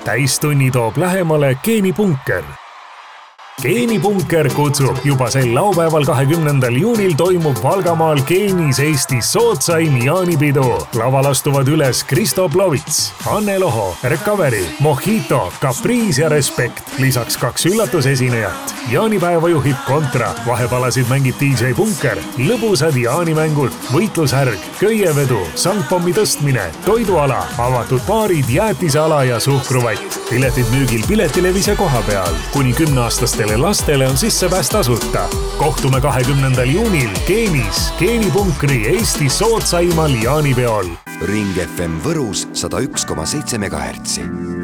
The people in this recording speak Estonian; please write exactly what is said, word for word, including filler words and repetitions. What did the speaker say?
täistunni toob lähemale geenipunker. geenipunker kutsub juba sel laupäeval kahekümnendal juunil toimub Valgamaal Geenis Eestis sootsaim jaanipidu. Laval astuvad üles Kristo Plovits, Anne Loho, Recovery, Mojito, Caprice ja Respect. Lisaks kaks üllatusesinejat. Jaanipäeva juhib Kontra, vahepalasid mängib D J Punker, lõbusad jaanimängud, võitlushärg, köievedu, sangpommi tõstmine, toiduala, avatud baarid, jäätiseala ja suhkruvatt. Piletid müügil Piletilevis ja koha peal. Kuni kümneaastastele lastele on sissepääs tasuta. Kohtume kahekümnendal juunil Geenis, geenipunkri Eesti sootsaimal jaanipeol. Ring F M Võrus sada üks koma seitse megahertsi.